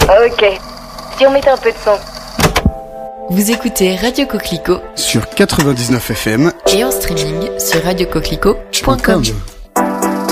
Ok. Si on mettait un peu de son. Vous écoutez Radio Coquelicot sur 99 FM et en streaming sur radiocoquelicot.com.